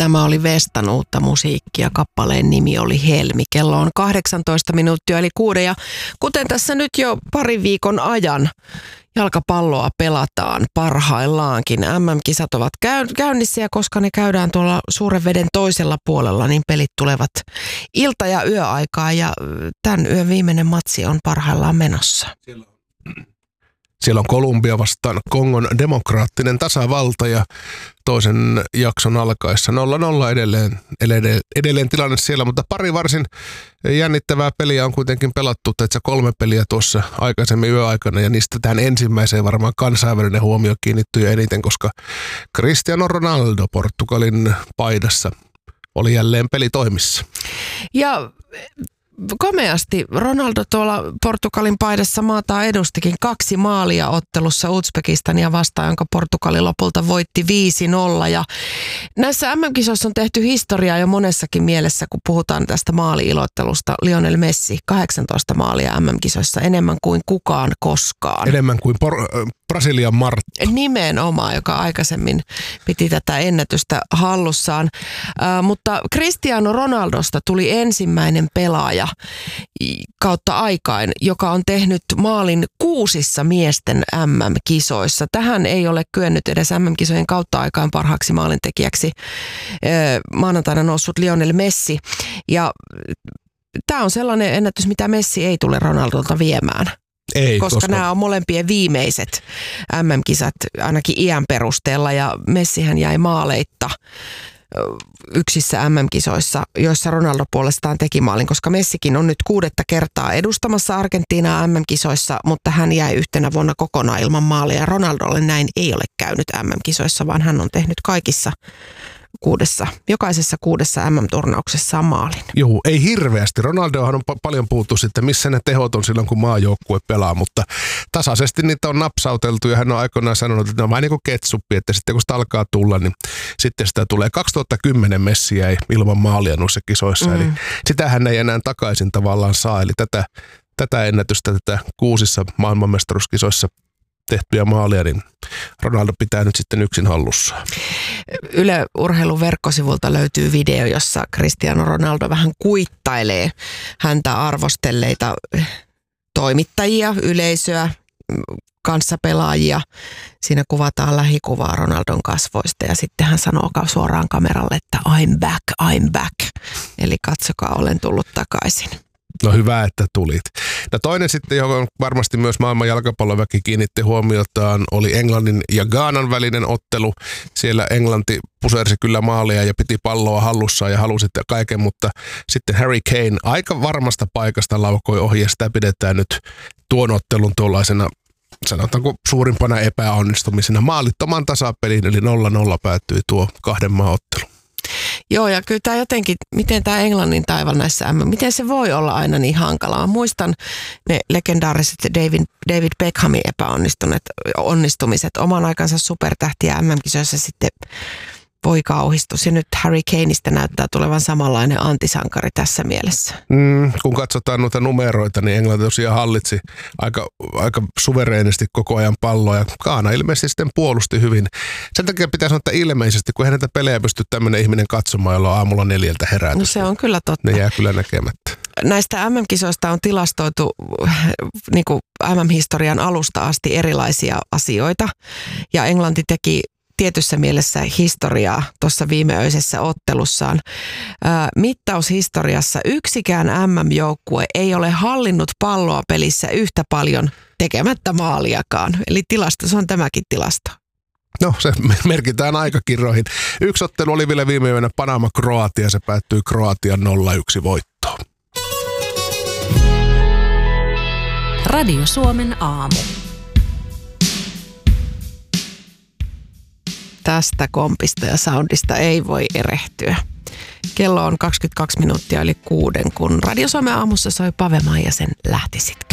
Tämä oli Vestan uutta musiikkia. Kappaleen nimi oli Helmi. Kello on 18 minuuttia eli 6. Ja kuten tässä nyt jo parin viikon ajan jalkapalloa pelataan parhaillaankin. MM-kisat ovat käynnissä ja koska ne käydään tuolla suuren veden toisella puolella, niin pelit tulevat ilta- ja yöaikaa ja tämän yön viimeinen matsi on parhaillaan menossa. Siellä on Kolumbia vastaan Kongon demokraattinen tasavalta ja toisen jakson alkaessa 0-0 edelleen tilanne siellä, mutta pari varsin jännittävää peliä on kuitenkin pelattu, että 3 peliä tuossa aikaisemmin yöaikana ja niistä tähän ensimmäiseen varmaan kansainvälinen huomio kiinnittyy eniten, koska Cristiano Ronaldo Portugalin paidassa oli jälleen pelitoimissa. Ja komeasti Ronaldo tuolla Portugalin paidassa maataan edustikin 2 maalia ottelussa Uzbekistania vastaan, jonka Portugali lopulta voitti 5-0. Ja näissä MM-kisoissa on tehty historiaa jo monessakin mielessä, kun puhutaan tästä maali-ilottelusta. Lionel Messi, 18 maalia MM-kisoissa, enemmän kuin kukaan koskaan. Enemmän kuin Brasilian Martta. Nimenomaan, joka aikaisemmin piti tätä ennätystä hallussaan. Mutta Cristiano Ronaldosta tuli ensimmäinen pelaaja kautta aikain, joka on tehnyt maalin 6 miesten MM-kisoissa. Tähän ei ole kyennyt edes MM-kisojen kautta aikaan parhaaksi maalintekijäksi maanantaina noussut Lionel Messi. Ja tämä on sellainen ennätys, mitä Messi ei tule Ronaldolta viemään. Ei, koska nämä on molempien viimeiset MM-kisat ainakin iän perusteella ja Messihän jäi maaleitta yksissä MM-kisoissa, joissa Ronaldo puolestaan teki maalin, koska Messikin on nyt 6. kertaa edustamassa Argentiinaa MM-kisoissa, mutta hän jäi yhtenä vuonna kokonaan ilman maalia. Ronaldolle näin ei ole käynyt MM-kisoissa, vaan hän on tehnyt jokaisessa 6 MM-turnauksessa maalin. Joo, ei hirveästi. Ronaldohan on paljon puhuttu sitten, missä ne tehot on silloin, kun maajoukkue pelaa, mutta tasaisesti niitä on napsauteltu ja hän on aikoinaan sanonut, että ne on vähän niin kuin ketsuppi, että sitten kun sitä alkaa tulla, niin sitten sitä tulee. 2010 Messi jäi ilman maalia noissa kisoissa, eli sitähän ei enää takaisin tavallaan saa, eli tätä ennätystä, tätä 6 maailmanmestaruuskisoissa tehtyjä maalia, niin Ronaldo pitää nyt sitten yksin hallussaan. Yle Urheilun verkkosivulta löytyy video, jossa Cristiano Ronaldo vähän kuittailee häntä arvostelleita toimittajia, yleisöä, kanssapelaajia. Siinä kuvataan lähikuvaa Ronaldon kasvoista ja sitten hän sanoo suoraan kameralle, että I'm back. Eli katsokaa, olen tullut takaisin. No hyvä, että tulit. No toinen sitten, johon varmasti myös maailman jalkapalloväki kiinnitti huomiotaan, oli Englannin ja Ghanan välinen ottelu. Siellä Englanti pusersi kyllä maalia ja piti palloa hallussaan ja halusi kaiken, mutta sitten Harry Kane aika varmasta paikasta laukoi ohi ja sitä pidetään nyt tuon ottelun tuollaisena, sanotaanko suurimpana epäonnistumisena. Maalittoman tasapeliin, eli 0-0 päättyi tuo 2 maan ottelu. Joo, ja kyllä tämä jotenkin, miten tämä Englannin taival näissä miten se voi olla aina niin hankalaa. Mä muistan ne legendaariset David Beckhamin onnistumiset, oman aikansa supertähtiä MM-kisoissa sitten voi kauhistus. Ja nyt Harry Kaneista näyttää tulevan samanlainen antisankari tässä mielessä. Kun katsotaan noita numeroita, niin Englanti tosiaan hallitsi aika suvereenisti koko ajan palloa ja Ghana ilmeisesti sitten puolusti hyvin. Sen takia pitää sanoa, että ilmeisesti, kun eihän näitä pelejä pysty tämmöinen ihminen katsomaan, jolla on aamulla 4 herätys. No se on kyllä totta. Ne jää kyllä näkemättä. Näistä MM-kisoista on tilastoitu niin kuin MM-historian alusta asti erilaisia asioita ja Englanti teki tietyssä mielessä historiaa tuossa viimeöisessä ottelussaan. Mittaushistoriassa yksikään MM-joukkue ei ole hallinnut palloa pelissä yhtä paljon tekemättä maaliakaan. Eli se on tämäkin tilasto. No se merkitään aikakirjoihin. Yksi ottelu oli vielä viime yönä Panama-Kroatia. Se päättyi Kroatian 0-1 voittoon. Radio Suomen aamu. Tästä kompista ja soundista ei voi erehtyä. Kello on 22 minuuttia yli 6, kun Radio Suomen aamussa soi Pave Maijasen Lähtisitkö.